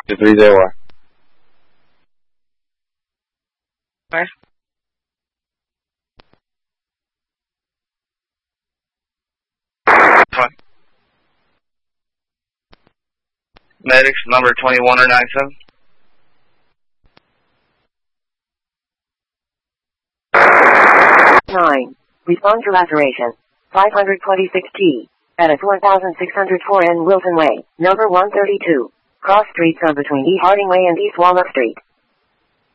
230. Okay. Fine. Medics number 21097. 9. Respond to laceration. 526T. At 4604 N. Wilson Way, number 132. Cross streets are between E. Harding Way and East Walnut Street.